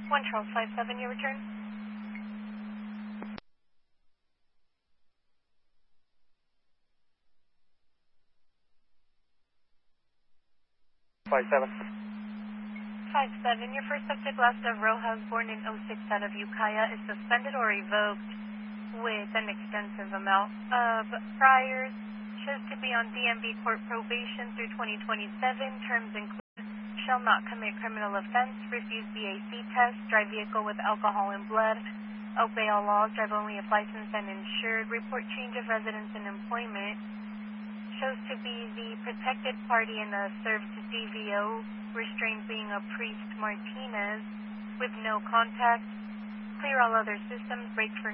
1 Charles 57, your return. 57. 57, your first subject, last of Rojas, born in '06 out of Ukiah, is suspended or revoked with an extensive amount of priors. Shows to be on DMV court probation through 2027. Terms include shall not commit criminal offense, refuse BAC test, drive vehicle with alcohol and blood, obey all laws, drive only if licensed and insured, report change of residence and employment. Shows to be the protected party in a served DVO, restrained being a priest Martinez, with no contact. Clear all other systems, brake for